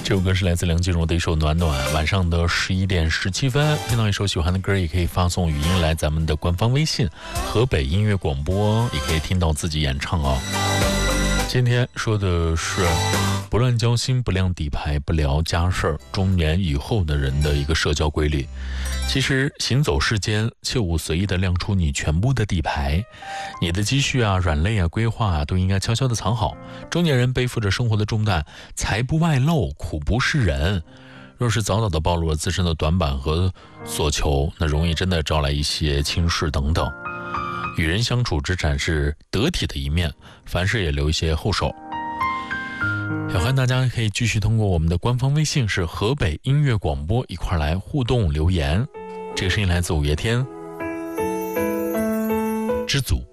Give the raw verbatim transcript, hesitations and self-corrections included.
这首歌是来自梁静茹的一首《暖暖》。晚上的十一点十七分，听到一首喜欢的歌，也可以发送语音来咱们的官方微信河北音乐广播，也可以听到自己演唱哦。今天说的是不乱交心，不亮底牌，不聊家事儿，中年以后的人的一个社交规律。其实行走世间，切勿随意的亮出你全部的底牌，你的积蓄啊、软肋啊、规划啊，都应该悄悄的藏好。中年人背负着生活的重担，财不外露，苦不是人。若是早早的暴露了自身的短板和所求，那容易真的招来一些轻视等等。与人相处只展示得体的一面，凡事也留一些后手。也欢迎大家可以继续通过我们的官方微信是河北音乐广播一块来互动留言。这个声音来自五月天，知足。